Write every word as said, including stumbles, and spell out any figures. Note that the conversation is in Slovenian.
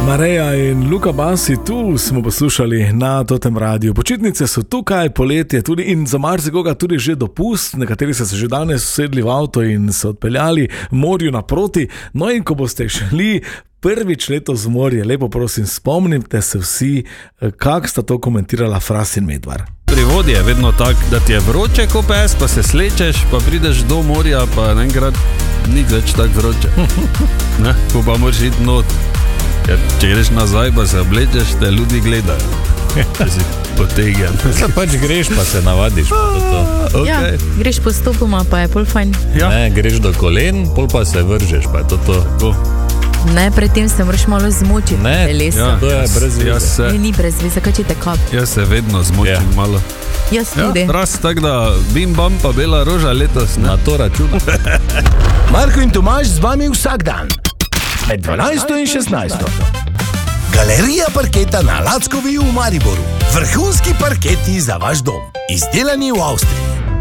Mareja in Luka Basi, tu smo poslušali na Totem radiju. Počitnice so tukaj, poletje tudi in za marsikoga tudi že dopust. Nekateri so se že danes usedli v avto in se odpeljali morju naproti. No in ko boste šli prvič letos z morje, lepo prosim, spomnite se vsi, kak sta to komentirala Fras in Medvar. Pri vodi je vedno tak, da ti je vroče ko pes, pa se slečeš, pa prideš do morja, pa enkrat ni več tak vroče. Ne, ko pa moraš iti not. Ker če greš nazaj, pa se oblečeš, te ljudi gledajo. Če si potegjan. Ja, pač greš, pa se navadiš. Okay. Ja, greš postopoma, pa je pol fajn. Ja. Ne, greš do kolen, pol pa se vržeš, pa je to to. To. Ne, predtem se moraš malo zmočiti. Ne, telesa. ja, to je brez veze. Se, Ne, ni brez veze, kaj če te kap. jaz se vedno zmočim Ja. malo. Jaz Ja, tudi. raz tak, da bim bam pa bela roža letos. Ne? Na to računa. Marko in Tomaž z vami vsak dan. Med dvanajsto in šestnajsto. Galerija parketa na Lackovi v Mariboru. Vrhunski parketi za vaš dom. Izdelani v Avstriji.